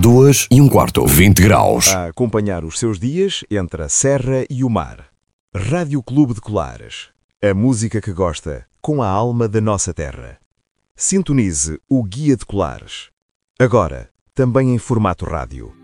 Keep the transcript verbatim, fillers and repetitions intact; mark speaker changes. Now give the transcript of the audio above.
Speaker 1: Duas e um quarto, vinte graus.
Speaker 2: A acompanhar os seus dias entre a serra e o mar. Rádio Clube de Colares. A música que gosta, com a alma da nossa terra. Sintonize o Guia de Colares. Agora, também em formato rádio.